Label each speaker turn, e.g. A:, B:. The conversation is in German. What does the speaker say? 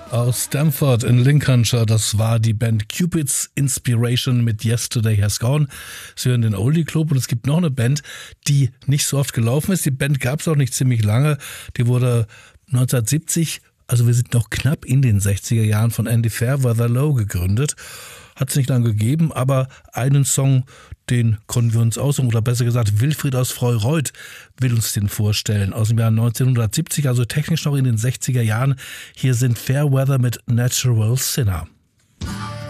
A: Aus Stamford in Lincolnshire, das war die Band Cupid's Inspiration mit Yesterday Has Gone. Sie hören den Oldie Club und es gibt noch eine Band, die nicht so oft gelaufen ist. Die Band gab es auch nicht ziemlich lange. Die wurde 1970, also wir sind noch knapp in den 60er Jahren, von Andy Fairweather Low gegründet. Hat es nicht lange gegeben, aber einen Song, den konnten wir uns aussuchen, oder besser gesagt, Wilfried aus Freuroth will uns den vorstellen, aus dem Jahr 1970, also technisch noch in den 60er Jahren. Hier sind Fairweather mit Natural Sinner.